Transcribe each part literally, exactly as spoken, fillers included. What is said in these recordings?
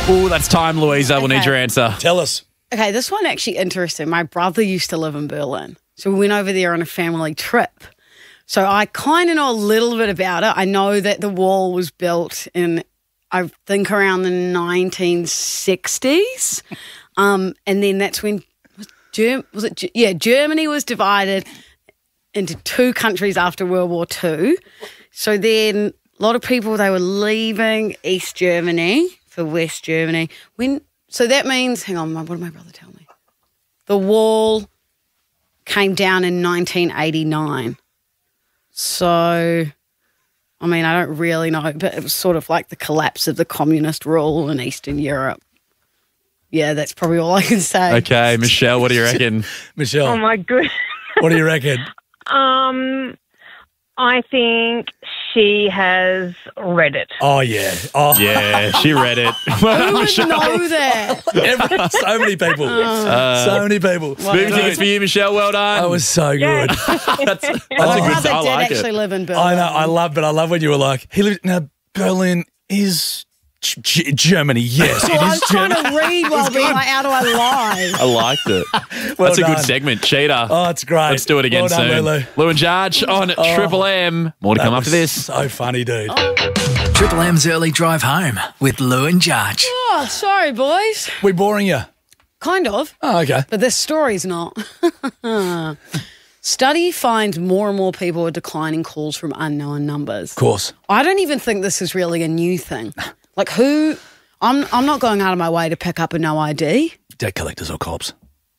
Oh, that's time, Louisa. We'll need your answer. Tell us. Okay, this one actually interesting. My brother used to live in Berlin. So we went over there on a family trip. So I kind of know a little bit about it. I know that the wall was built in, I think, around the nineteen sixties. Um, and then that's when, was, Germ- was it? Yeah, Germany was divided into two countries after World War Two. So then a lot of people, they were leaving East Germany for West Germany. When So that means, hang on, what did my brother tell me? The wall came down in nineteen eighty-nine. So, I mean, I don't really know, but it was sort of like the collapse of the communist rule in Eastern Europe. Yeah, that's probably all I can say. Okay, Michelle, what do you reckon? Michelle, Oh, my goodness. what do you reckon? Um, I think she has read it. Oh, yeah. Oh, Yeah, she read it. Who would know that? Every, so many people. so many people. Movie tickets for you, Michelle. Well done. That was so good. that's that's a My good brother I did like actually it. live in Berlin. I know. I love, but I love when you were like, he lives now. Berlin is G- G- Germany. Yes, it Well, I is was trying Germany. to read while being like, how do I lie? I liked it. Well That's a good done. segment. Cheater. Oh, it's great. Let's do it again well done, soon. Lulu. Lou and Jarge on Triple M. More to That come was after this. So funny, dude. Triple M's early drive home with Lou and Jarge. Oh, sorry, boys. We boring you? Kind of. Oh, okay. But this story's not. Study finds more and more people are declining calls from unknown numbers. Of course. I don't even think this is really a new thing. Like who, I'm I'm not going out of my way to pick up a no I D. Debt collectors or cops?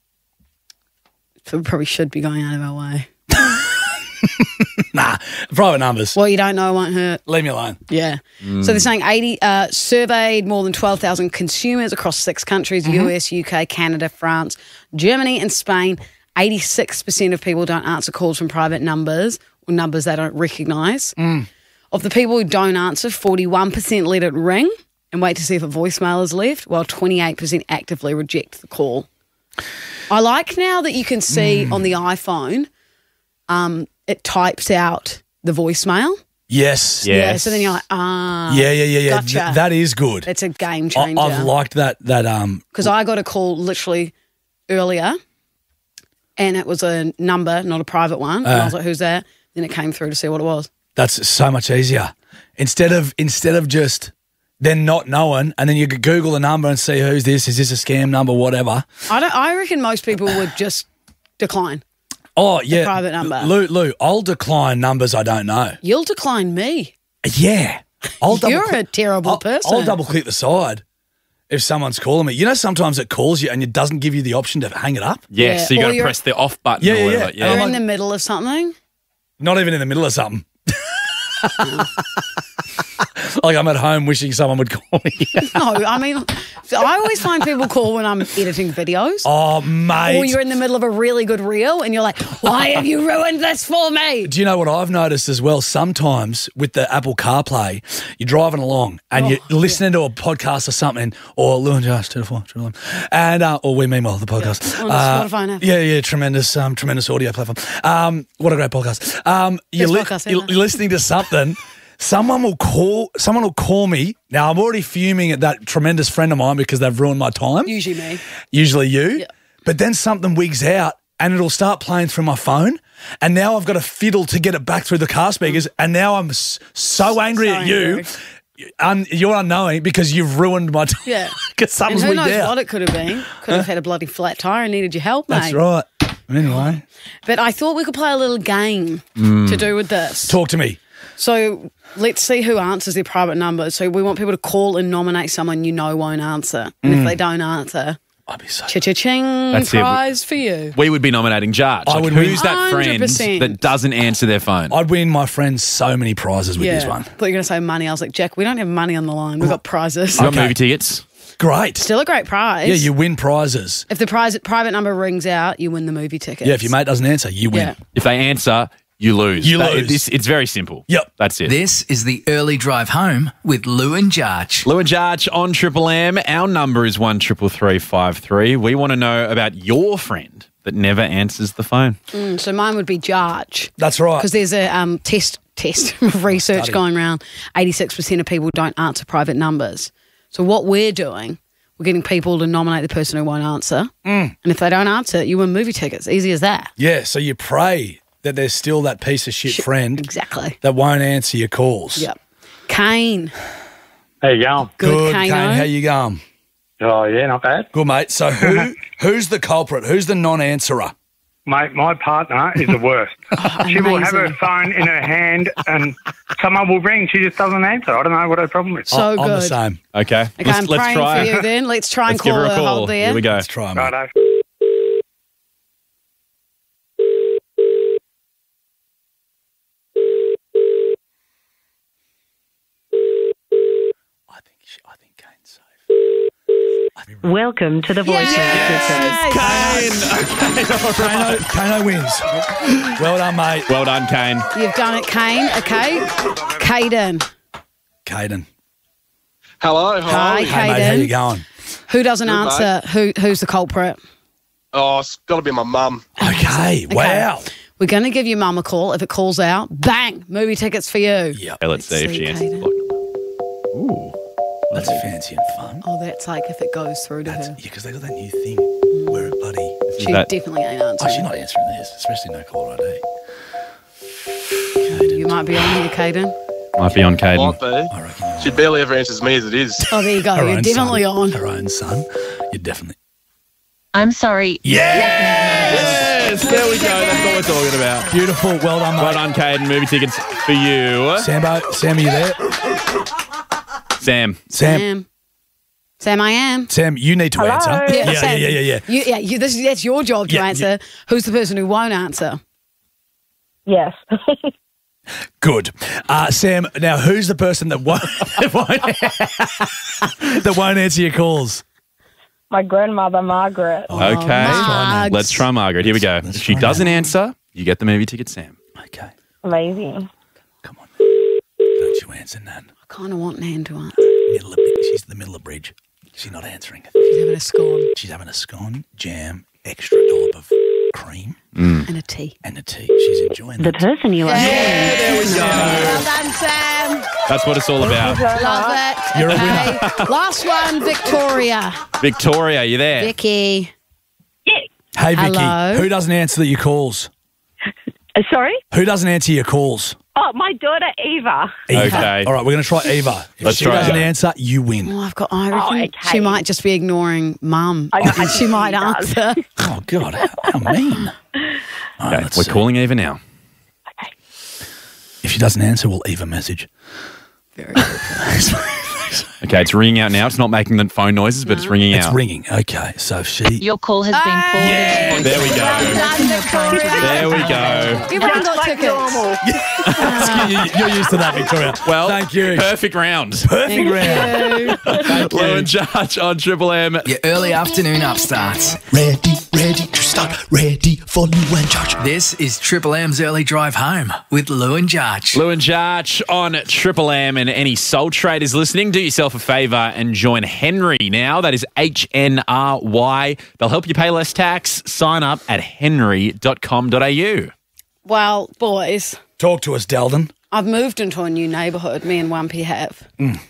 So we probably should be going out of our way. Nah, private numbers. What you don't know won't hurt. Leave me alone. Yeah. So they're saying eighty uh, surveyed more than twelve thousand consumers across six countries, U S, U K, Canada, France, Germany and Spain. eighty-six percent of people don't answer calls from private numbers or numbers they don't recognise. Of the people who don't answer, forty-one percent let it ring and wait to see if a voicemail is left, while twenty-eight percent actively reject the call. I like now that you can see on the iPhone, um, it types out the voicemail. Yes. Yeah. Yeah, Yes. so then you're like, ah. Yeah, yeah, yeah, yeah. Gotcha. Th- that is good. It's a game I- changer. I've liked that. That um. Because I got a call literally earlier and it was a number, not a private one. and I was like, who's that? Then it came through to see what it was. That's so much easier. Instead of instead of just then not knowing, and then you could Google the number and see who's this. Is this a scam number? Whatever. I don't. I reckon most people would just decline. Oh yeah, private number. Lou, Lou, I'll decline numbers I don't know. You'll decline me. Yeah, I'll double You're click- a terrible I'll, person. I'll double click the side if someone's calling me. You know, sometimes it calls you and it doesn't give you the option to hang it up. Yes, Yeah, so you or got to you're- press the off button Yeah, or yeah, whatever. yeah. Yeah. You're I'm in like- the middle of something. Not even in the middle of something. Like I'm at home wishing someone would call me. No, I mean, I always find people call when I'm editing videos. Oh, mate. Or you're in the middle of a really good reel and you're like, why have you ruined this for me? Do you know what I've noticed as well? Sometimes with the Apple CarPlay, you're driving along and Oh, you're listening to a podcast or something, or Lou and Josh, two to four, two to one, and uh, or we meanwhile the podcast. On Uh, Spotify now. yeah, yeah, tremendous, um, tremendous audio platform. Um, what a great podcast. Um, you're, Best podcast you're, ever. you're listening to something. Someone will call. Someone will call me. Now I'm already fuming at that tremendous friend of mine because they've ruined my time. Usually me. Usually you. Yeah. But then something wigs out and it'll start playing through my phone. And now I've got to fiddle to get it back through the car speakers. And now I'm s- so angry So at you. angry. Un- you're unknowing because you've ruined my time. Yeah. Because And something's who wigged knows out. what it could have been. Could have had a bloody flat tire and needed your help, mate. That's right. Anyway, But I thought we could play a little game to do with this. talk to me. So let's see who answers their private number. So we want people to call and nominate someone you know won't answer. And if they don't answer, I'd be so. cha-cha-ching, That's it. prize for you. We would be nominating Jarge. I Like, would who's win. that friend one hundred percent. that doesn't answer their phone? I'd win my friends so many prizes with this one. I thought you were going to say money. I was like, Jack, we don't have money on the line. We've got prizes. You got Okay. movie tickets? Great. Still a great prize. Yeah, you win prizes. If the prize, private number rings out, you win the movie tickets. Yeah, if your mate doesn't answer, you win. Yeah. If they answer, you lose. You That- lose. This, it's very simple. Yep. That's it. This is the early drive home with Lou and Jarge. Lou and Jarge on Triple M. Our number is one triple three five three. We want to know about your friend that never answers the phone. Mm, so mine would be Jarge. That's right. Because there's a um, test test research Study. going around. eighty-six percent of people don't answer private numbers. So what we're doing, we're getting people to nominate the person who won't answer. Mm. And if they don't answer, you win movie tickets. Easy as that. Yeah, so you pray that there's still that piece of shit friend Exactly. that won't answer your calls. Yep. Kane. How you going? Good, Good, Kano. Kane. How you going? Oh, yeah, not bad. Good, mate. So who who's the culprit? Who's the non-answerer? Mate, my partner is the worst. She will have her amazing. phone in her hand and someone will ring. She just doesn't answer. I don't know what her problem is. So I'm good. the same. Okay. Okay, let's I'm let's praying try. for you then. Let's try and Let's give call her a her. call. Hold there. Here we go. Let's try, mate. Righto. I think she, I think Kane's safe. Welcome to the voicemail system. Yes. Kano, Kano wins. Well done, mate. Well done, Kane. You've done it, Kane. Okay. Caden. Caden. Hello, Hi, hi. Hey, mate, how you Caden. going? Who doesn't Good, answer? Who Who's the culprit? Oh, it's got to be my mum. Okay, wow. We're going to give your mum a call. If it calls out, bang, movie tickets for you. Yep. Okay, let's see if see, she answers. Caden. Ooh. That's fancy and fun. Oh, that's like if it goes through to That's, her. yeah, because they got that new thing where it bloody... She that- definitely ain't Oh, answering. she's not answering this, especially no caller I D. You might be on here, Caden. Might be on Caden. Might be. I reckon you're She barely ever answers me as it is. Oh, there you go. her You're own definitely son, on. Her own son. You're definitely... I'm sorry. Yes, there we go. That's what we're talking about. Beautiful. Well done, mate. Well done, Caden. Movie tickets for you. Sambo, Sam, are you there? Sam. Sam, Sam. Sam, I am. Sam, you need to Hello? answer. Yeah, yeah, Sam. yeah, yeah, yeah. You, yeah, you, this, that's your job to Yeah, answer. Who's the person who won't answer? Yes. Good. Uh, Sam, now who's the person that won't, that won't, that won't answer your calls? My grandmother, Margaret. Okay. Margs. Let's try Margaret. Here we go. If she try doesn't answer, you get the movie ticket, Sam. Okay. Amazing. Come on. Don't you answer, Nan. I kind of want Nan to answer. Middle of, she's in the middle of the bridge. She's not answering. She's having a scone She's having a scone, jam, extra dollop of cream, and a tea. and a tea. She's enjoying The that. person you are. There we go. Well done, Sam. That's what it's all about. Love it. You're a okay. Last one, Victoria. Victoria, you there? Vicky. Hey, Vicky, Hello. who doesn't answer your calls? Uh, sorry? Who doesn't answer your calls? Oh, my daughter, Eva. Eva. Okay. All right, we're going to try Eva. If Let's she try doesn't Eva. answer, you win. Oh, I've got. I reckon okay. she might just be ignoring Mum. I know, I she think might she does. answer. Oh, God, how, how mean. All right, Okay, let's we're see. calling Eva now. If she doesn't answer, we'll Eva message. Very good. Okay, it's ringing out now. It's not making the phone noises, but it's ringing It's out. ringing. Okay, so if she... Your call has been forwarded. There we Well go. done, Victoria. There we go. Everyone got tickets. Normal. You- You're used to that, Victoria. Well, thank you. Perfect round. Perfect round. You. Lou and Judge on Triple M. Your early afternoon upstarts. Ready, ready to start, ready for Lou and Judge. This is Triple M's early drive home with Lou and Judge. Lou and Judge on Triple M, and any Soul Traders listening, do yourself a favour and join Henry now. That is H N R Y. They'll help you pay less tax. Sign up at henry dot com dot a u. Well, boys, Talk to us, Delden. I've moved into a new neighbourhood, me and Wumpy have.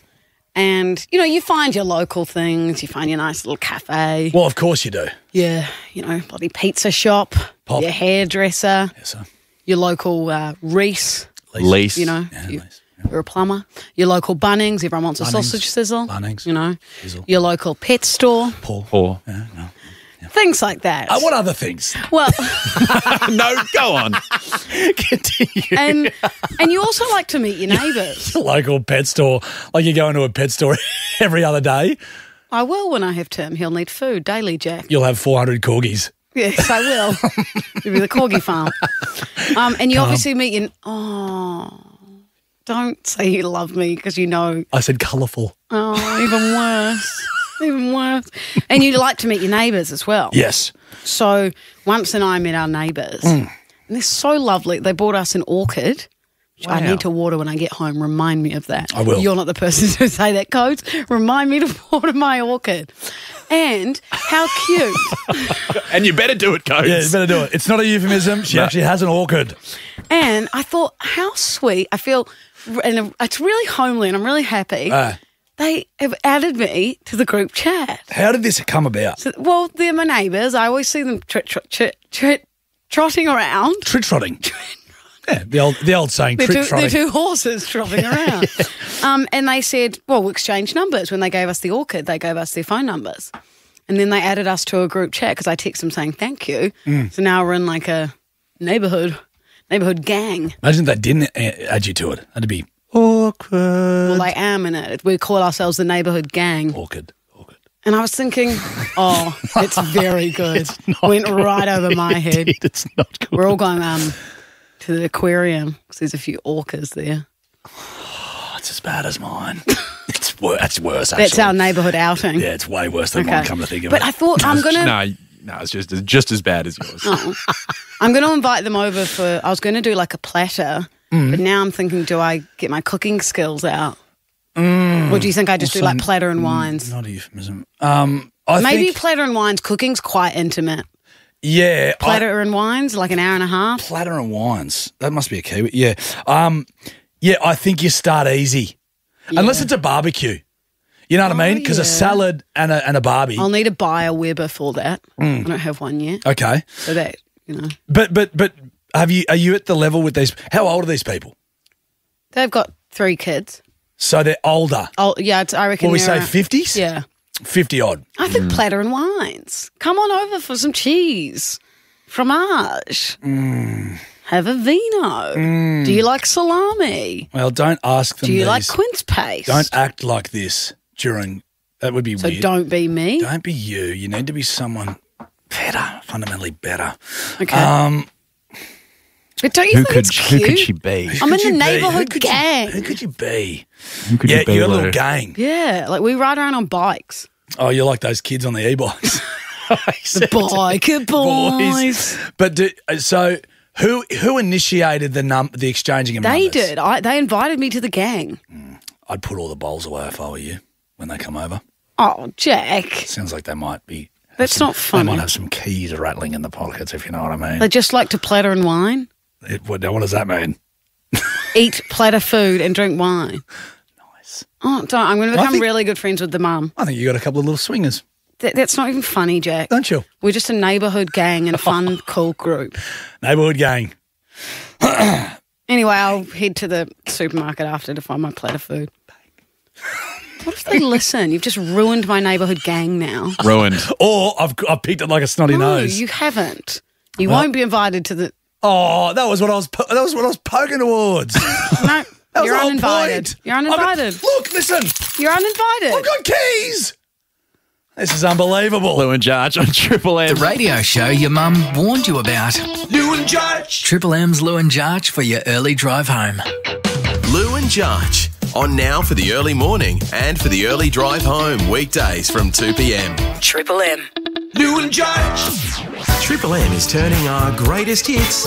And, you know, you find your local things, you find your nice little cafe, Well, of course you do. your, you know, bloody pizza shop, Pop. your hairdresser, Yes, sir. your local uh, Reese, Lease. you know, Yeah, you, nice. you're a plumber, your local Bunnings, everyone wants a Bunnings. sausage sizzle, Bunnings. you know, Sizzle. your local pet store, Paul. Or, Yeah, no. things like that. Uh, what other things? Well, no, go on. Continue. and and you also like to meet your neighbours. Local pet store. Like you go into a pet store every other day, I will when I have Tim. He'll need food daily, Jack. you'll have four hundred corgis. Yes, I will. It'll be the corgi farm. Um, and you obviously meet your... Oh, don't say you love me because you know... I said colourful. Oh, even worse. Even worse. And you like to meet your neighbours as well. Yes. So once and I met our neighbours. Mm. And they're so lovely. They bought us an orchid, which I Wow. need to water when I get home. Remind me of that. I will. You're not the person to say that, Codes. Remind me to water my orchid. And how cute. And you better do it, Coach. Yeah, you better do it. It's not a euphemism. She No. actually has an orchid. And I thought, how sweet. I feel, and it's really homely and I'm really happy Uh, They have added me to the group chat. How did this come about? So, well, they're my neighbours. I always see them tr- tr- tr- tr- trotting around. Trit trotting. Yeah, the old the old saying, They're trit two, trotting. they're two horses trotting around. um, and they said, well, we'll exchange numbers. When they gave us the orchid, they gave us their phone numbers. And then they added us to a group chat because I texted them saying thank you. Mm. So now we're in like a neighbourhood, neighbourhood gang. Imagine if they didn't a- add you to it. That'd be awkward. Well, I am in it. We call ourselves the neighbourhood gang. Awkward. And I was thinking, oh, it's very good. Went right over my head. Indeed, it's not good. We're all going um to the aquarium because there's a few orcas there. Oh, it's as bad as mine. It's worse. That's worse, actually. That's our neighbourhood outing. Yeah, it's way worse than Okay. mine, come to think of But it. I thought I'm going to... No, no, it's just just as bad as yours. Oh. I'm going to invite them over for... I was going to do like a platter, Mm. but now I'm thinking, do I get my cooking skills out? Mm. Or do you think I just do Also, like platter and wines? Not a euphemism. Um, I Maybe think, platter and wines cooking's quite intimate. yeah. I- Platter and wines, like an hour and a half. Platter and wines. That must be a key. Yeah. Um, yeah, I think you start easy. Unless it's a barbecue. You know what I mean? Because yeah. a salad and a, and a barbie. I'll need to buy a Weber for that. Mm. I don't have one yet. Okay. So that, you know. But but but have you are you at the level with these? How old are these people? They've got three kids. So they're older. Oh, yeah, it's, I reckon What we they're, say, fifties? Yeah. Fifty odd. I think platter and wines. Come on over for some cheese. Fromage. Mm. Have a vino. Mm. Do you like salami? Well, don't ask them. Do you these. like quince paste? Don't act like this during. That would be So weird. don't be me. Don't be you. You need to be someone better, fundamentally better. Okay. Um, But don't you Who think could it's who cute? could she be? who I'm could in you the be? neighbourhood who could you- gang. who could you be? Who could yeah, you be? you're a little Lou? gang. Yeah, like we ride around on bikes. Oh, you're like those kids on the e-bikes. The biker boys. But do, so who who initiated the num the exchanging of They numbers? did. I, they invited me to the gang. I'd put all the bowls away if I were you when they come over. Oh, Jack. Sounds like they might be. That's some- not funny. They might have some keys rattling in the pockets, if you know what I mean. They just like to platter and wine. It, what, what does that mean? Eat platter food and drink wine. Nice. Oh, don't. I'm going to I become think- really good friends with the mum. I think you got a couple of little swingers, That, that's not even funny, Jack. don't you? We're just a neighbourhood gang and a fun, cool group. Neighbourhood gang. Anyway, I'll head to the supermarket after to find my platter food. What if they listen? You've just ruined my neighbourhood gang now. Ruined. Or I've I've picked it like a snotty No, nose. you haven't. You Well- won't be invited to the. Oh, that was what I was. Po- that was what I was poking towards. No, That was you're the whole uninvited. point. You're I've got- uninvited. look, listen. You're uninvited. I've got keys. This is unbelievable. Lou and Jarge on Triple M. The radio show your mum warned you about. Lou and Jarge. Triple M's Lou and Jarge for your early drive home. Lou and Jarge. On now for the early morning and for the early drive home. Weekdays from two p.m. Triple M. Lou and Jarge. Triple M is turning our greatest hits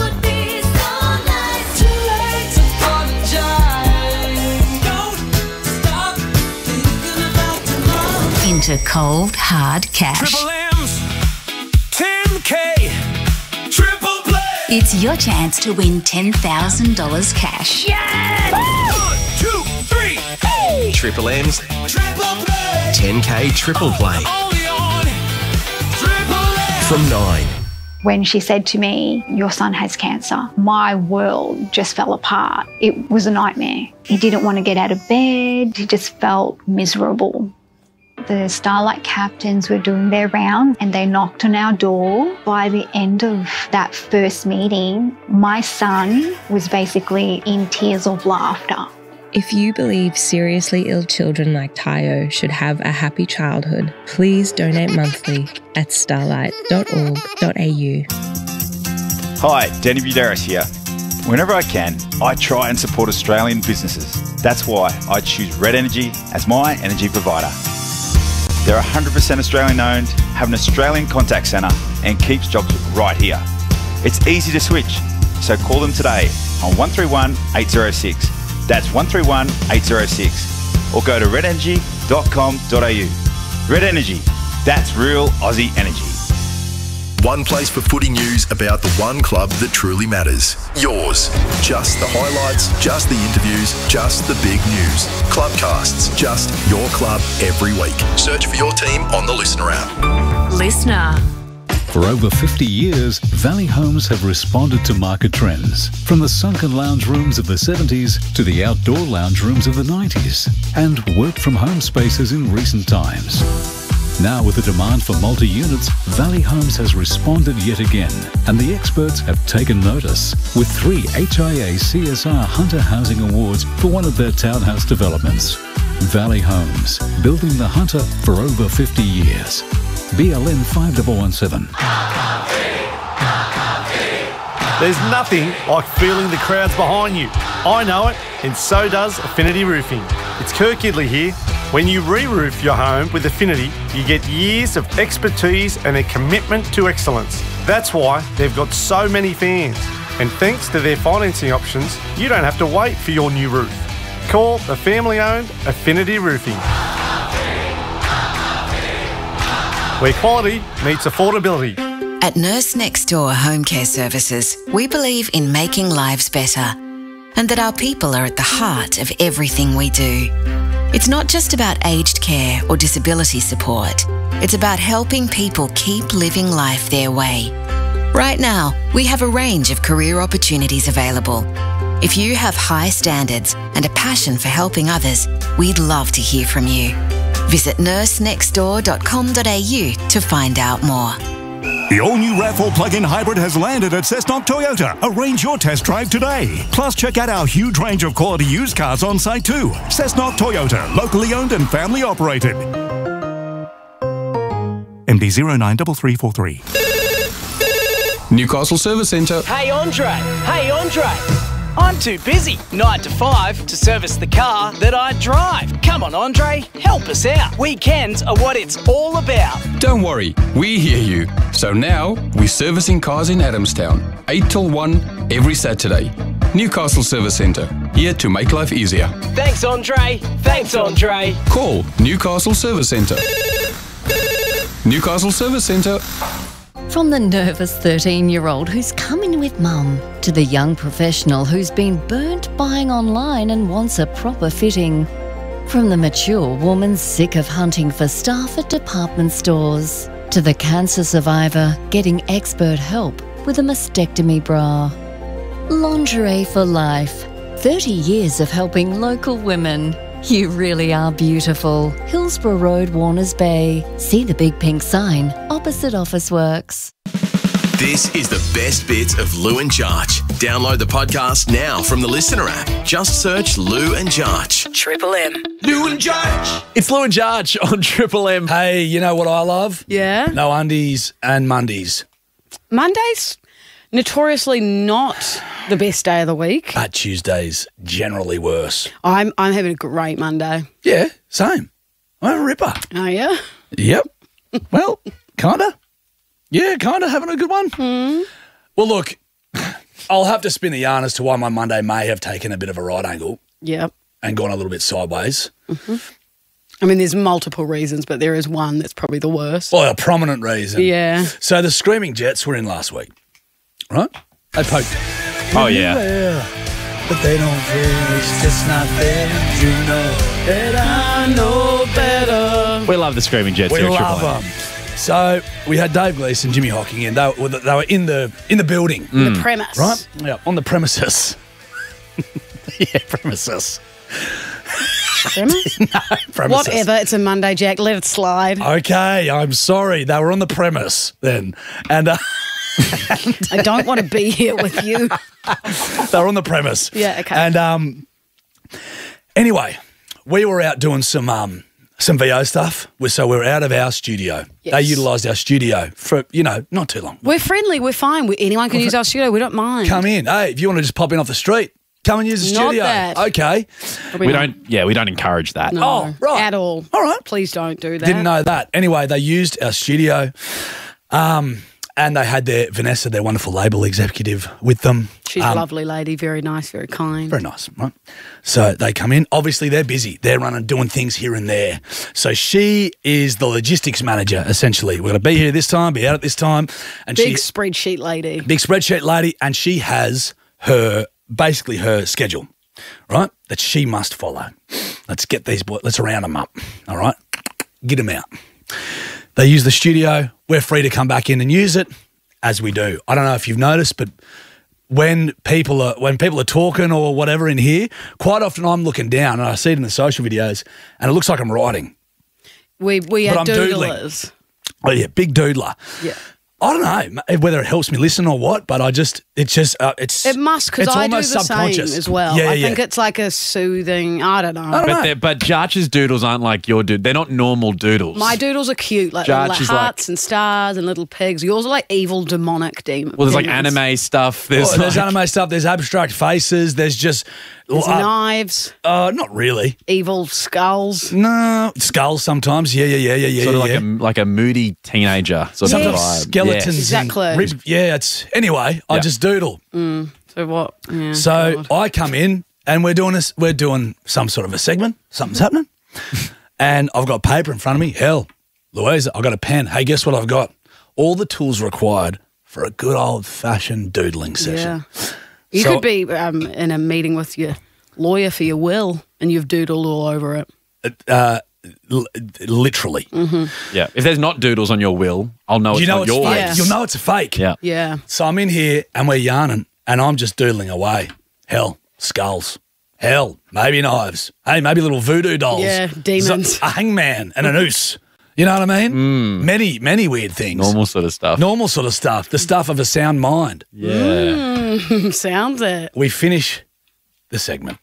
into cold, hard cash. Triple M's ten K. Triple play. It's your chance to win ten thousand dollars cash. One, two, three. Hey. Triple M's Triple play. ten K triple play Only on Triple M. from nine. When she said to me, your son has cancer, my world just fell apart. It was a nightmare. He didn't want to get out of bed. He just felt miserable. The Starlight captains were doing their round and they knocked on our door. By the end of that first meeting, my son was basically in tears of laughter. If you believe seriously ill children like Tayo should have a happy childhood, please donate monthly at starlight dot org dot a u. Hi, Danny Buderis here. Whenever I can, I try and support Australian businesses. That's why I choose Red Energy as my energy provider. They're one hundred percent Australian owned, have an Australian contact centre and keeps jobs right here. It's easy to switch, so call them today on one three one, eight zero six. That's one three one, eight zero six. Or go to red energy dot com dot a u. Red Energy, that's real Aussie energy. One place for footy news about the one club that truly matters. Yours. Just the highlights, just the interviews, just the big news. Clubcasts, just your club every week. Search for your team on the Listener app. Listener. For over fifty years, Valley Homes have responded to market trends, from the sunken lounge rooms of the seventies to the outdoor lounge rooms of the nineties, and work-from-home spaces in recent times. Now, with the demand for multi-units, Valley Homes has responded yet again, and the experts have taken notice, with three H I A C S R Hunter Housing Awards for one of their townhouse developments. Valley Homes, building the Hunter for over fifty years. B L N five one one seven. There's nothing like feeling the crowds behind you. I know it, and so does Affinity Roofing. It's Kirk Gidley here. When you re-roof your home with Affinity, you get years of expertise and a commitment to excellence. That's why they've got so many fans. And thanks to their financing options, you don't have to wait for your new roof. Call the family-owned Affinity Roofing, where quality meets affordability. At Nurse Next Door Home Care Services, we believe in making lives better and that our people are at the heart of everything we do. It's not just about aged care or disability support. It's about helping people keep living life their way. Right now, we have a range of career opportunities available. If you have high standards and a passion for helping others, we'd love to hear from you. Visit nurse next door dot com dot a u to find out more. The all-new RAV four plug-in hybrid has landed at Cessnock Toyota. Arrange your test drive today. Plus, check out our huge range of quality used cars on site too. Cessnock Toyota, locally owned and family operated. M D zero nine three three four three. Newcastle Service Centre. Hey Andre, hey Andre. I'm too busy, nine to five, to service the car that I drive. Come on, Andre, help us out. Weekends are what it's all about. Don't worry, we hear you. So now, we're servicing cars in Adamstown, eight till one every Saturday. Newcastle Service Centre, here to make life easier. Thanks, Andre. Thanks, Andre. Call Newcastle Service Centre. Newcastle Service Centre. From the nervous thirteen-year-old who's coming with mum to the young professional who's been burnt buying online and wants a proper fitting. From the mature woman sick of hunting for staff at department stores to the cancer survivor getting expert help with a mastectomy bra. Lingerie for life. thirty years of helping local women. You really are beautiful. Hillsborough Road, Warners Bay. See the big pink sign opposite Officeworks. This is the best bits of Lou and Jarch. Download the podcast now from the Listener app. Just search Lou and Jarch. Triple M. Lou and Jarch. It's Lou and Jarch on Triple M. Hey, you know what I love? Yeah. No undies and Mondays. Mondays, notoriously not the best day of the week. But Tuesdays generally worse. I'm I'm having a great Monday. Yeah, same. I'm a ripper. Oh, yeah? Yep. Well, kinda. Yeah, kinda having a good one. Mm. Well, look, I'll have to spin the yarn as to why my Monday may have taken a bit of a right angle. Yep. And gone a little bit sideways. Mm-hmm. I mean, there's multiple reasons, but there is one that's probably the worst. Well, a prominent reason. Yeah. So the Screaming Jets were in last week, right? They poked. Oh, yeah. But they don't care, it's just not fair. You know that I know better. We love the Screaming Jets We here at love Triple M. them. So we had Dave Gleeson, Jimmy Hocking in. They were, they were in the in the building. The premise. Right? Yeah, on the premises. yeah, premises. Premise? no, premises. Whatever, it's a Monday, Jack. Let it slide. Okay, I'm sorry. They were on the premise then. And uh, I don't want to be here with you. they were on the premise. Yeah, okay. And um, anyway, we were out doing some um, some V O stuff. So we were out of our studio. Yes. They utilised our studio for, you know, not too long. We're friendly. We're fine. We, anyone can We're use fr- our studio. We don't mind. Come in. Hey, if you want to just pop in off the street, come and use the Not studio. that. Okay. We, We don't, yeah, we don't encourage that. No, Oh, right. At all. All right. Please don't do that. Didn't know that. Anyway, they used our studio. Um, and they had their Vanessa, their wonderful label executive, with them. She's Um, a lovely lady, very nice, very kind. Very nice, right? So they come in. Obviously, they're busy. They're running, doing things here and there. So she is the logistics manager, essentially. We're going to be here this time, be out at this time. And Big she, spreadsheet lady. big spreadsheet lady, and she has her, basically her schedule, right, that she must follow. Let's get these boys, let's round them up, all right? Get them out. They use the studio. We're free to come back in and use it, as we do. I don't know if you've noticed, but when people are when people are talking or whatever in here, quite often I'm looking down and I see it in the social videos, and it looks like I'm writing. We we But are I'm doodling. doodlers. Oh yeah, big doodler. Yeah. I don't know whether it helps me listen or what, but I just it's just uh, it's It must, because it's I do the almost same subconscious as well. Yeah, I yeah, think yeah. it's like a soothing, I don't know. But, they're- but Jarch's doodles aren't like your doodle. They're not normal doodles. My doodles are cute, like, Jarch like is like- hearts and stars and little pigs. Yours are like evil, demonic demons. well, there's like anime stuff. There's, Well, there's like- anime stuff. There's abstract faces. There's just There's uh, knives, uh, not really. evil skulls. No, skulls sometimes. Yeah, yeah, yeah, yeah, yeah. sort of yeah. like a like a moody teenager sort Sometimes of vibe. skeletons. Yeah. Exactly. And rib- yeah, it's anyway. I Yeah. just doodle. Mm, so what? Yeah, So God. I come in and we're doing this. We're doing some sort of a segment. Something's happening, and I've got paper in front of me. Hell, Louise, I've got a pen. Hey, guess what I've got? All the tools required for a good old fashioned doodling session. Yeah. You So- could be um, in a meeting with your lawyer for your will and you've doodled all over it. Uh, l- literally. Mm-hmm. Yeah. If there's not doodles on your will, I'll know you it's know not it's yours. fake. Yeah. You'll know it's a fake. Yeah. Yeah. So I'm in here and we're yarning and I'm just doodling away. Hell, skulls. Hell, maybe knives. Hey, maybe little voodoo dolls. Yeah, demons. So- a hangman and a noose. You know what I mean? Many, many weird things. Normal sort of stuff. Normal sort of stuff. The stuff of a sound mind. Yeah. Mm, sounds it. We finish the segment.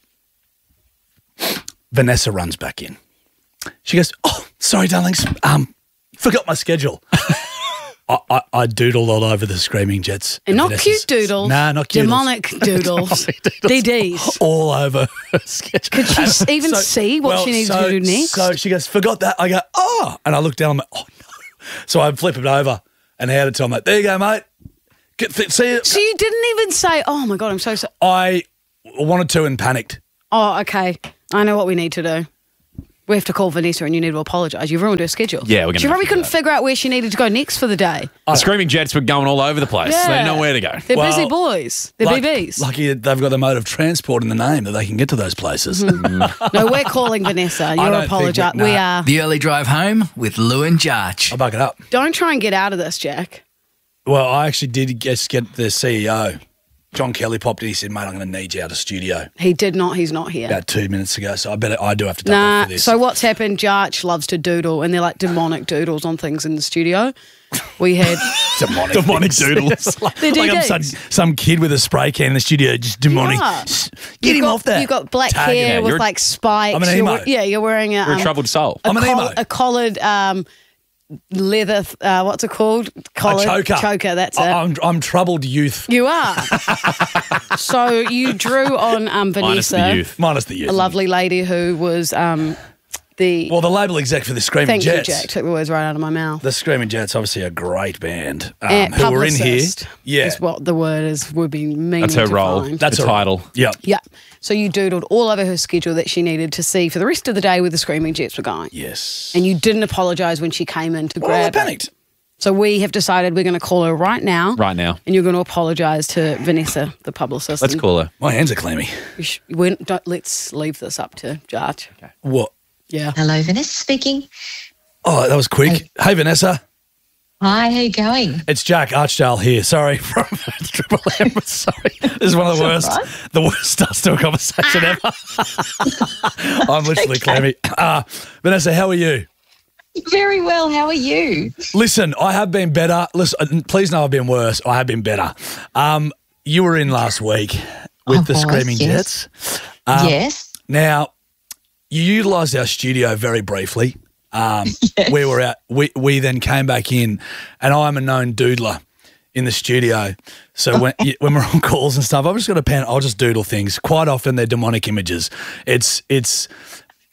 Vanessa runs back in. She goes, "Oh, sorry, darlings. Um, forgot my schedule." I, I, I doodled all over the Screaming Jets. And not Vanessa's- cute doodles. Nah, not cute. Demonic doodles. D Ds. All over her schedule. Could she s- even see what she needs to do next? So she goes, "Forgot that." I go, "Oh," and I look down. I'm like, "Oh no!" So I flip it over and hand it to him. Like, there you go, mate. Get, th- see it. So you didn't even say, "Oh my God, I'm so sorry." I wanted to and panicked. Oh, okay. I know what we need to do. We have to call Vanessa and you need to apologise. You've ruined her schedule. Yeah, we're gonna She have probably to do couldn't that. figure out where she needed to go next for the day. The Screaming Jets were going all over the place. Yeah. They had nowhere to go. They're Well, busy boys. They're Luck- B Bs. Lucky they've got the mode of transport in the name that they can get to those places. No, we're calling Vanessa. You're don't think apologise. we- We nah. are. The early drive home with Lou and Jarch. I'll back it up. Don't try and get out of this, Jack. Well, I actually did just get the C E O, John Kelly, popped in. He said, "Mate, I'm going to need you out of studio." He did not. He's not here. About two minutes ago, so I bet I do have to duck off Nah. for this. So what's happened? Jarch loves to doodle, and they're like demonic doodles on things in the studio. We had demonic, demonic doodles. They're like I'm some, D Ds. some kid with a spray can in the studio, just demonic. Yeah. Get You've him got, off that. You've got black Tag him. hair Yeah, with you're- like spikes. I'm an You're emo. we- yeah, you're wearing a, You're a um, troubled soul. a, I'm an coll- emo. a collared um, leather. Uh, what's it called? Collared a choker. Choker. That's it. I- I'm, I'm troubled youth. You are. So you drew on um, Vanessa, Minus the youth. Minus the youth. a lovely lady who was um, the. Well, the label exec for the Screaming Thank you, Jets. Jack. Took the words right out of my mouth. The Screaming Jets, obviously a great band um, And who were in here. publicist Yeah. is what the word is. We've been meaning That's her to role. find. That's the her- title. Yep. Yeah. So you doodled all over her schedule that she needed to see for the rest of the day where the Screaming Jets were going. Yes. And you didn't apologise when she came in to Well, I grab it. panicked. So we have decided we're going to call her right now. Right now. And you're going to apologise to Vanessa, the publicist. Let's And call her. My hands are clammy. we sh- we don't, let's leave this up to Jarch. Okay. What? Yeah. Hello, Vanessa speaking. Oh, that was quick. Hey, Vanessa. Hi, how you going? It's Jack Archdale here. Sorry from Triple M. Sorry. This is one of the That's worst, all right. the worst starts to a conversation ever. I'm literally clammy. Uh, Vanessa, how are you? Very well. How are you? Listen, I have been better. Listen, please know I've been worse. I have been better. Um, you were in last week with I the was, Screaming yes. Jets. Um, Yes. Now, you utilised our studio very briefly. Um, We were out. We we then came back in, and I'm a known doodler in the studio. So when when we're on calls and stuff, I've just got a pen. I'll just doodle things. Quite often they're demonic images. It's it's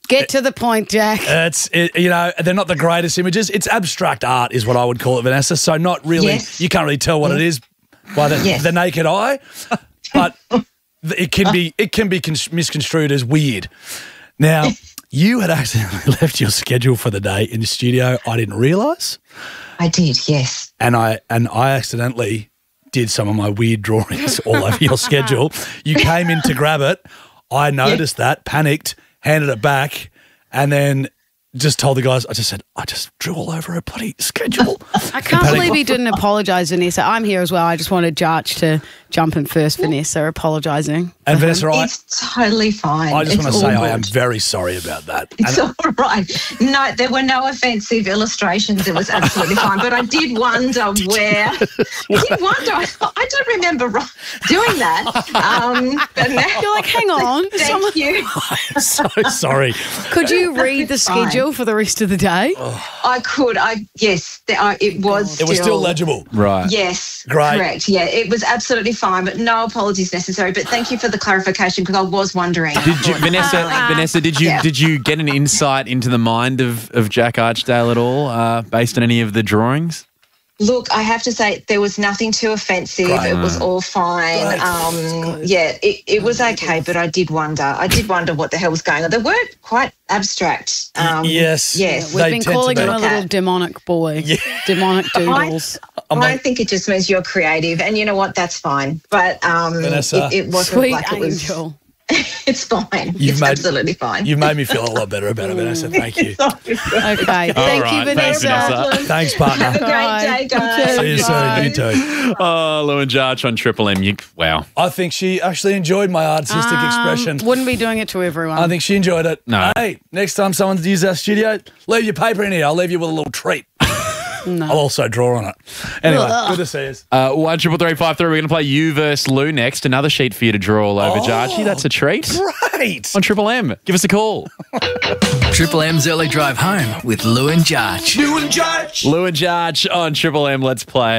Get to the point, Jack. It's, it, you know, they're not the greatest images. It's abstract art is what I would call it, Vanessa. So not really, Yes. you can't really tell what it is by the, Yes. the naked eye, but it can be it can be cons- misconstrued as weird. Now, you had accidentally left your schedule for the day in the studio. I didn't realise. I did, yes. And I and I accidentally did some of my weird drawings all over your schedule. You came in to grab it. I noticed that, panicked, handed it back, and then just told the guys, I just said, I just drew all over a bloody schedule. I can't believe he didn't apologise, Vanessa. I'm here as well. I just wanted Jarch to jump in first, Vanessa, apologising. And Vanessa, I, It's totally fine. I just It's want to all say good. I am very sorry about that. It's And- all right. No, there were no offensive illustrations. It was absolutely fine. But I did wonder where. I did wonder. I, I don't remember ru- doing that. Um, but now, You're like, hang on. Thank someone- you. I'm so sorry. Could you read the It's fine. schedule for the rest of the day? I could. I yes. The, I, it was. It was still legible. Right. Yes, Great. correct. Yeah, it was absolutely fine, but no apologies necessary. But thank you for the clarification because I was wondering. Did you, Vanessa? Uh, Vanessa, did you yeah. did you get an insight into the mind of, of Jack Archdale at all, uh, based on any of the drawings? Look, I have to say there was nothing too offensive. Great. It was all fine. Great. Um, yeah, it, it was okay, but I did wonder. I did wonder what the hell was going on. They were quite abstract. Um, yes. Yes. We've They been tend to calling be. him a little demonic boy. Demonic doodles. I think it just means you're creative, and you know what? That's fine. But um, Vanessa. it, it wasn't Sweet like it was. angel. It's fine. You've it's made- absolutely fine. You've made me feel a lot better about it, Vanessa. Thank you. Okay. Thank All you, right, thanks, Vanessa. Vanessa. Thanks, partner. Have a great Bye. day, guys. See you soon. You too. Oh, Lou and Jarch on Triple M. You, wow. I think she actually enjoyed my artistic Um, expression. Wouldn't be doing it to everyone. I think she enjoyed it. No. Hey, next time someone's used our studio, leave your paper in here. I'll leave you with a little treat. No. I'll also draw on it. Anyway, Ugh. good to see you. Uh, one triple three five three. We're going to play you versus Lou next. Another sheet for you to draw all over, Oh, Jarchy. That's a treat. Great. On Triple M. Give us a call. Triple M's Early Drive Home with Lou and Jarch. Lou and Jarch. Lou and Jarch on Triple M. Let's play.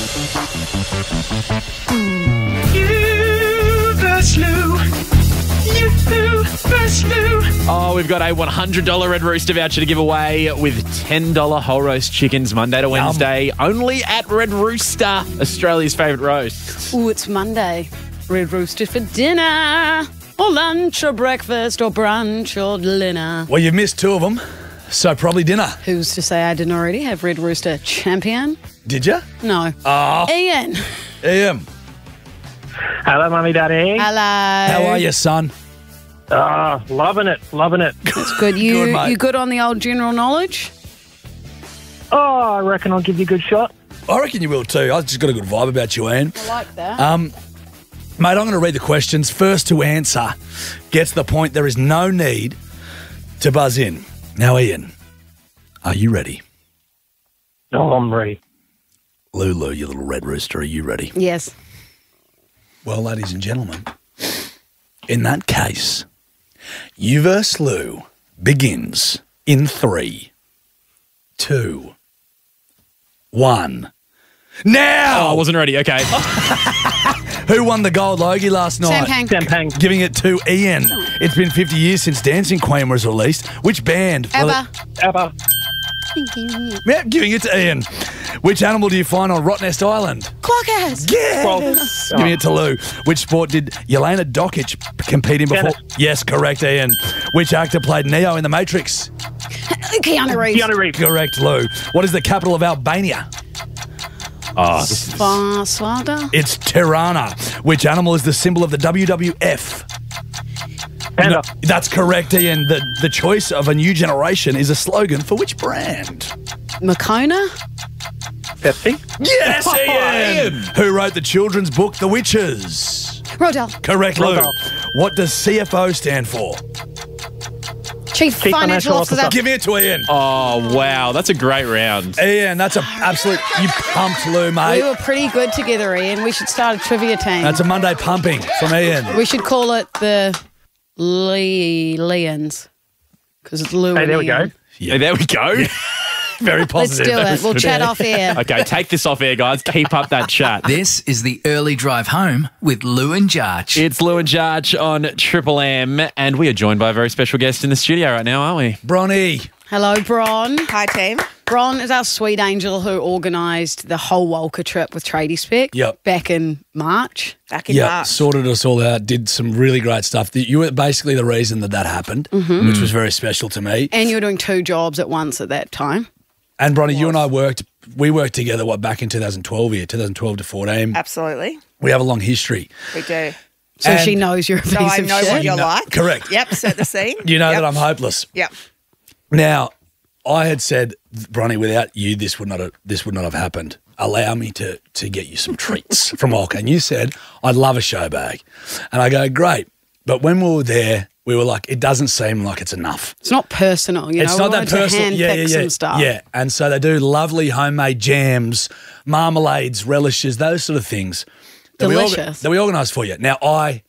You versus Lou. You versus Lou. Oh, we've got a one hundred dollars Red Rooster voucher to give away with ten dollars whole roast chickens Monday to Wednesday, only at Red Rooster, Australia's favourite roast. Ooh, it's Monday. Red Rooster for dinner, or lunch, or breakfast, or brunch, or dinner. Well, you've missed two of them, so probably dinner. Who's to say I didn't already have Red Rooster champion? Did you? No. Oh, Ian. Ian. Hello, Mummy, Daddy. Hello. How are you, son? Ah, loving it, loving it. That's good. You Good, mate. you good on the old general knowledge? Oh, I reckon I'll give you a good shot. I reckon you will too. I've just got a good vibe about you, Ian. I like that. Um, mate, I'm going to read the questions. First to answer gets the point. There is no need to buzz in. Now, Ian, are you ready? Oh, I'm ready. Lulu, you little red rooster, are you ready? Yes. Well, ladies and gentlemen, in that case, you versus Lou begins in three, two, one. Now! Oh, I wasn't ready. Okay. Who won the gold Logie last night? Sam Pang. Sam Pang. Giving it to Ian. It's been fifty years since Dancing Queen was released. Which band? Abba. Abba. Yeah, giving it to Ian. Which animal do you find on Rottnest Island? Clockhouse. Yes! Giving it to Lou. Which sport did Yelena Dokic compete in before? Tennis. Yes, correct, Ian. Which actor played Neo in The Matrix? Keanu Reeves. Keanu Reeves. Correct, Lou. What is the capital of Albania? Oh, this is- Swa- Swada. It's Tirana. Which animal is the symbol of the W W F? Panda. No, that's correct, Ian. The, the choice of a new generation is a slogan for which brand? Makona. Pepsi. Yes, Ian! Ian! Who wrote the children's book, The Witches? Rodell. Correct, Lou. Rodell. What does C F O stand for? Chief, Chief Financial Financial Officer. Officer. Give it to Ian. Oh, wow. That's a great round. Ian, that's an absolute... You pumped, Lou, We mate. were pretty good together, Ian. We should start a trivia team. That's a Monday pumping from Ian. we should call it the Lee Lions. Because it's Lou Hey, and there we Ian. go. Yeah, there we go. Very Let's positive. do it. We'll chat off air. Okay, take this off air, guys. Keep up that chat. This is the early drive home with Lou and Jarch. It's Lou and Jarch on Triple M, and we are joined by a very special guest in the studio right now, aren't we? Bronny. Hello, Bron. Hi, team. Bron is our sweet angel who organised the whole Walker trip with Tradie Spec Yep. back in March. Back in Yeah, March. sorted us all out, did some really great stuff. You were basically the reason that that happened, Mhm. which was very special to me. And you were doing two jobs at once at that time. And Bronny, you and I worked, we worked together, what, back in two thousand twelve here, two thousand twelve to fourteen. Absolutely. We have a long history. We do. So And- she knows you're a piece So I of know shit. what you're No, like. correct. Yep, set the scene. You know Yep. that I'm hopeless. Yep. Now, I had said, Bronny, without you, this would not have, this would not have happened. Allow me to to get you some treats from Walker. And you said, I'd love a show bag. And I go, great. But when we were there, we were like, it doesn't seem like it's enough. It's not personal, you it's know. not we that wanted to personal. hand Yeah, pick yeah, yeah. some stuff. Yeah. And so they do lovely homemade jams, marmalades, relishes, those sort of things. that we orga- Delicious. That we organised for you. Now, I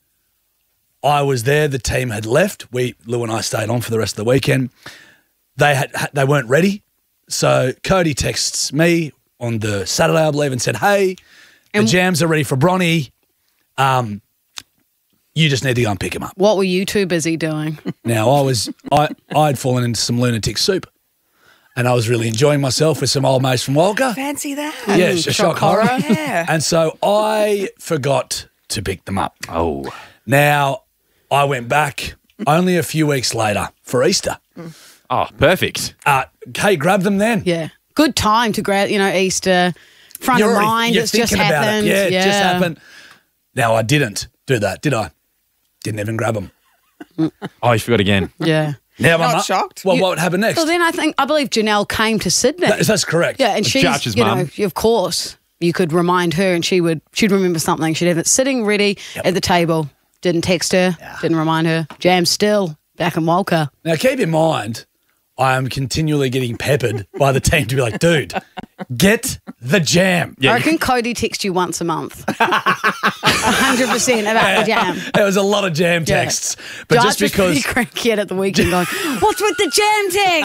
I was there. The team had left. We Lou and I stayed on for the rest of the weekend. They had they weren't ready. So Cody texts me on the Saturday, I believe, and said, hey, the jams are ready for Bronny. Um, you just need to go and pick him up. What were you two busy doing? Now, I was I I'd fallen into some lunatic soup, and I was really enjoying myself with some old mates from Walker. Fancy that. Yeah, it's a shock horror. Yeah. And so I forgot to pick them up. Oh. Now, I went back only a few weeks later for Easter. Oh, perfect. Uh, hey, grab them then. Yeah. Good time to grab, you know, Easter, front You're of already- mind. you're It's just thinking about it. happened. Yeah, it just happened. Now, I didn't do that, did I? Didn't even grab them. Oh, you forgot again. Yeah. Now, Not I'm not shocked. Well, You- what would happen next? Well, then I think, I believe Janelle came to Sydney. That- that's correct. Yeah, and she's, Jarch's you know, mum. of course, you could remind her and she would, she'd remember something. She'd have it sitting ready at the table. Didn't text her, didn't remind her. Jam still back in Walker. Now, keep in mind, I am continually getting peppered by the team to be like, dude, get the jam. I reckon Cody texts you once a month. one hundred percent about the jam. There was a lot of jam Yeah. texts. But Jarch just was because pretty cranky at the weekend going, what's with the jam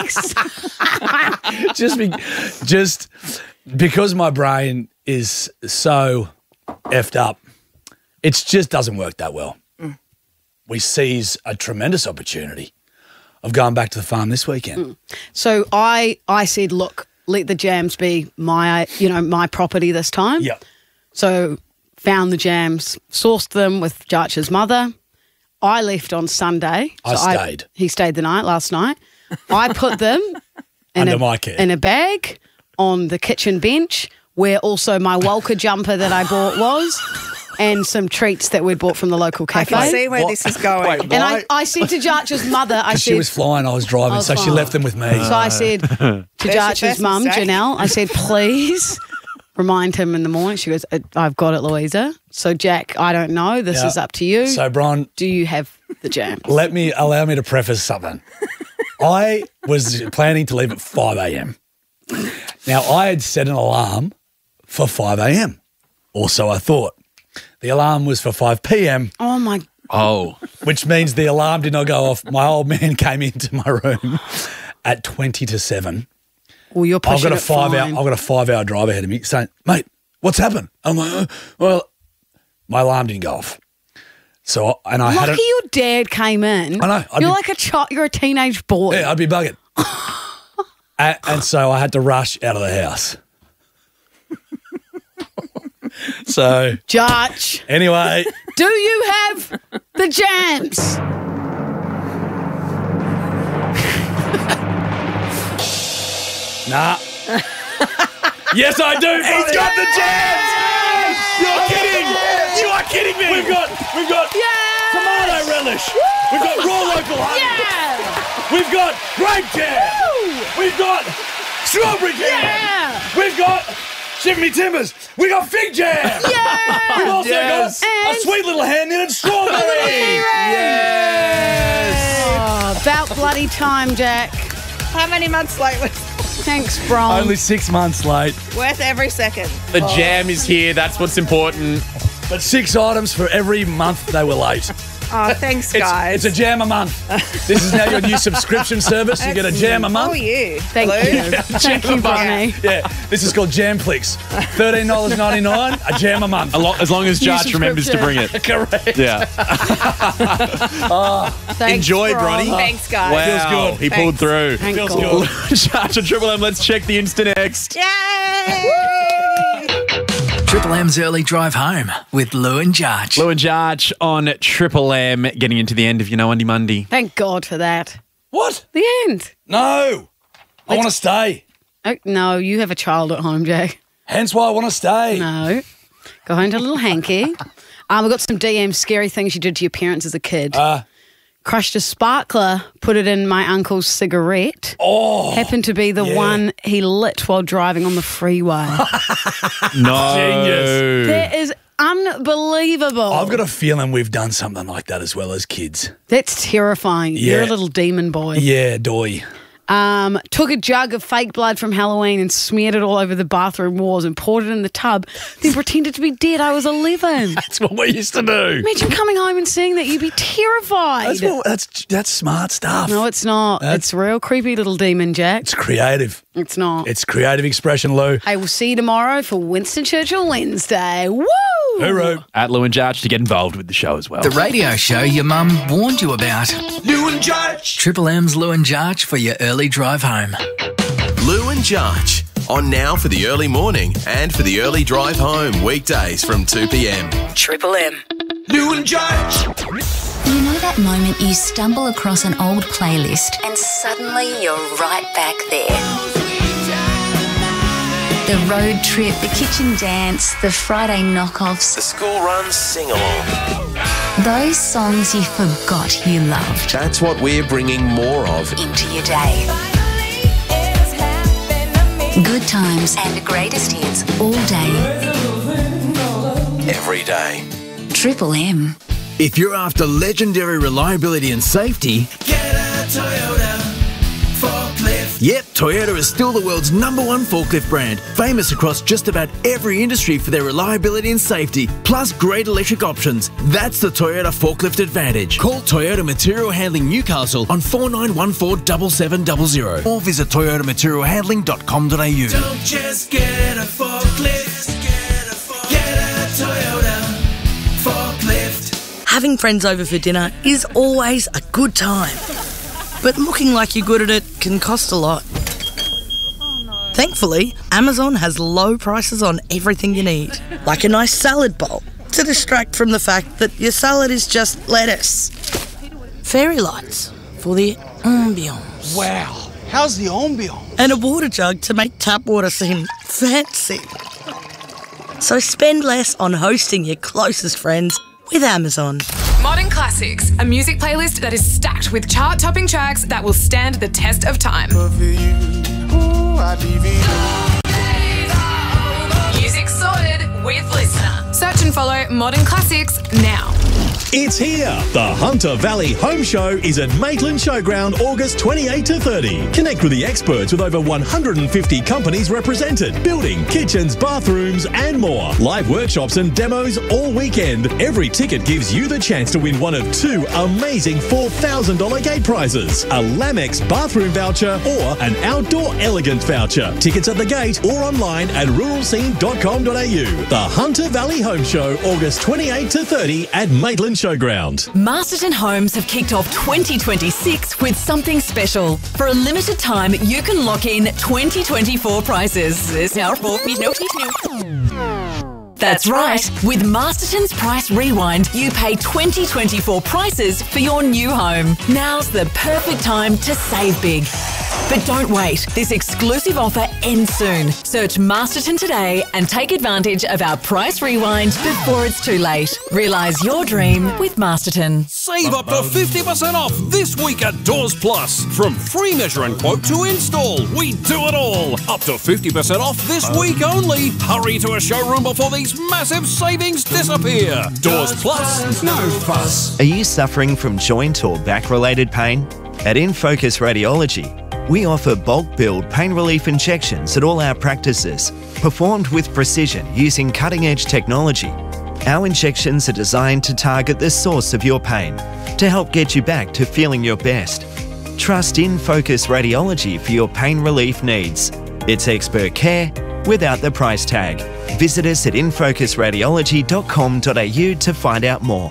text? just be, just because my brain is so effed up, it just doesn't work that well. Mm. We seize a tremendous opportunity of going back to the farm this weekend. So I I said, look, let the jams be my, you know, my property this time. Yep. So found the jams, sourced them with Jarch's mother. I left on Sunday. I So stayed. he stayed the night last night. I put them in Under a, my care. in a bag on the kitchen bench where also my Walker jumper that I bought was and some treats that we'd bought from the local I cafe. can see where What? this is going. Wait, And I, I said to Jarch's mother, I Because said, she was flying, I was driving, I was so she flying. left them with me. So I said to There's your Jarch's first mum, mistake. Janelle, I said, please remind him in the morning. She goes, I've got it, Louisa. So, Jack, I don't know. This Yeah. is up to you. So, Bron, Do you have the jam? let me allow me to preface something. I was planning to leave at five a.m. Now, I had set an alarm for five a.m. or so I thought. The alarm was for five p.m., Oh, my. Oh. which means the alarm did not go off. My old man came into my room at twenty to seven. Well, you're I've pushing got a it five hour. fine. I've got a five hour drive ahead of me, saying, "Mate, what's happened?" I'm like, "Uh, "Well, my alarm didn't go off." So, and I had Lucky it. your dad came in. I know, I'd You're be- like a child. You're a teenage boy. Yeah, I'd be bugging. and, and so I had to rush out of the house. So Jarch, anyway, do you have the jams? nah. Yes, I do. He's got the jams. You're kidding. You are kidding me. We've got, we've got tomato relish. We've got raw local honey. We've got grape jam. We've got strawberry jam. We've got Chimney Timbers. We got fig jam. Yeah. We've also Yes. got a sweet little hand knitted strawberry. Oh, about bloody time, Jack. How many months late was Thanks, Bron. Only six months late. worth every second? The Oh. jam is here. That's what's important. But six items for every month they were late. Oh, thanks, It's, guys. it's a jam a month. This is now your new subscription service. You get a jam a month. Oh, you. Thank Lou. you. Yeah, Thank jam a you, month. Bronny. Yeah, this is called Jamflix. thirteen dollars ninety-nine, a jam a month. A lo- as long as New Jarch remembers to bring it. Correct. Yeah. Oh, Thanks, Enjoy, Bron. Bronny. Thanks, guys. Wow. Feels good. He pulled through. Thank Feels God. good. Jarch and Triple M, let's check the Insta next. Yay! Triple M's Early Drive Home with Lou and Jarch. Lou and Jarch on Triple M, getting into the end of, you know, Undy Monday. Thank God for that. What? The end. No. I want to stay. Oh, no, you have a child at home, Jay. Hence why I want to stay. No. Go home to little Hanky. Um, we've got some D M scary things you did to your parents as a kid. Uh, Crushed a sparkler, put it in my uncle's cigarette. Oh. Happened to be the yeah. one he lit while driving on the freeway. No. Genius. That is unbelievable. I've got a feeling we've done something like that as well as kids. That's terrifying. Yeah. You're a little demon boy. Yeah, doy. Um, took a jug of fake blood from Halloween and smeared it all over the bathroom walls and poured it in the tub, then pretended to be dead. I was eleven. That's what we used to do. Imagine coming home and seeing that. You'd be terrified. That's, what, that's, that's smart stuff. No, it's not. That's- It's real creepy little demon, Jack. It's creative. It's not. It's creative expression, Lou. Hey, we'll see you tomorrow for Winston Churchill Wednesday. Woo! Hooroo. At Lou and Jarch to get involved with the show as well. The radio show your mum warned you about. Lou and Jarch. Triple M's Lou and Jarch for your early drive home. Lou and Jarch. On now for the early morning and for the early drive home weekdays from two p.m. Triple M. Lou and Jarch. You know that moment you stumble across an old playlist and suddenly you're right back there? The road trip, the kitchen dance, the Friday knockoffs. The school run sing-along. Those songs you forgot you loved. That's what we're bringing more of. Into your day. Good times and the greatest hits all day. Every day. Triple M. If you're after legendary reliability and safety, Get a Toyota forklift. yep, Toyota is still the world's number one forklift brand, famous across just about every industry for their reliability and safety, plus great electric options. That's the Toyota Forklift Advantage. Call Toyota Material Handling Newcastle on four nine one four seven seven zero zero or visit toyota material handling dot com dot a u. Don't just get a forklift. Get a Toyota forklift. Having friends over for dinner is always a good time. But looking like you're good at it can cost a lot. Thankfully, Amazon has low prices on everything you need. Like a nice salad bowl to distract from the fact that your salad is just lettuce. Fairy lights for the ambience. Wow, how's the ambience? And a water jug to make tap water seem fancy. So spend less on hosting your closest friends with Amazon. Modern Classics, a music playlist that is stacked with chart-topping tracks that will stand the test of time. Music sorted with Listener. Search and follow Modern Classics now. It's here. The Hunter Valley Home Show is at Maitland Showground August twenty-eighth to thirtieth. Connect with the experts with over one hundred fifty companies represented. Building, kitchens, bathrooms and more. Live workshops and demos all weekend. Every ticket gives you the chance to win one of two amazing four thousand dollars gate prizes. A Lamex bathroom voucher or an Outdoor Elegance voucher. Tickets at the gate or online at rural scene dot com dot a u. The Hunter Valley Home Show August twenty-eighth to thirtieth at Maitland Showground. Masterton Homes have kicked off twenty twenty-six with something special. For a limited time, you can lock in twenty twenty-four prices. That's right. With Masterton's Price Rewind, you pay twenty twenty-four prices for your new home. Now's the perfect time to save big. But don't wait. This exclusive offer ends soon. Search Masterton today and take advantage of our Price Rewind before it's too late. Realise your dream with Masterton. Save up to fifty percent off this week at Doors Plus. From free measure and quote to install, we do it all. Up to fifty percent off this week only. Hurry to a showroom before these massive savings disappear. Doors Plus, no fuss. Are you suffering from joint or back-related pain? At InFocus Radiology, we offer bulk build pain relief injections at all our practices, performed with precision using cutting-edge technology. Our injections are designed to target the source of your pain to help get you back to feeling your best. Trust In Focus Radiology for your pain relief needs. It's expert care without the price tag. Visit us at in focus radiology dot com dot a u to find out more.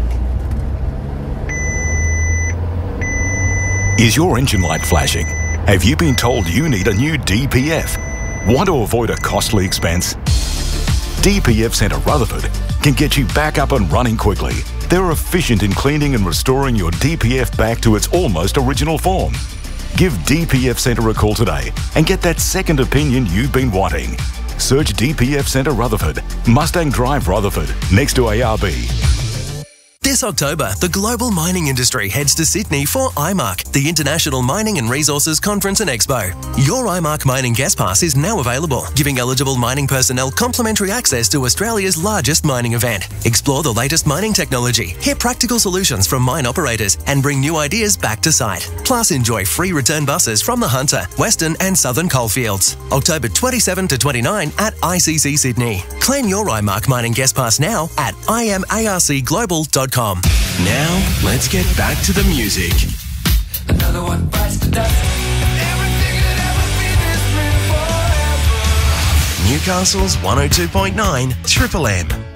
Is your engine light flashing? Have you been told you need a new D P F? Want to avoid a costly expense? D P F Centre Rutherford can get you back up and running quickly. They're efficient in cleaning and restoring your D P F back to its almost original form. Give D P F Centre a call today and get that second opinion you've been wanting. Search D P F Centre Rutherford, Mustang Drive Rutherford, next to A R B. This October, the global mining industry heads to Sydney for I MARC, the International Mining and Resources Conference and Expo. Your I MARC Mining Guest Pass is now available, giving eligible mining personnel complimentary access to Australia's largest mining event. Explore the latest mining technology, hear practical solutions from mine operators, and bring new ideas back to site. Plus, enjoy free return buses from the Hunter, Western and Southern coalfields. October twenty-seventh to twenty-ninth at I C C Sydney. Claim your I MARC Mining Guest Pass now at i am arc global dot com. Now, let's get back to the music. Another one bites the dust. Everything that ever been is meant forever. Newcastle's one oh two point nine Triple M.